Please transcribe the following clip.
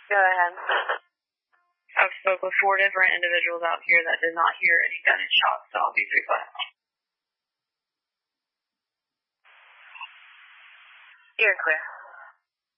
Go ahead. I've spoke with 4 different individuals out here that did not hear any gunshots, so I'll be 3 You're clear.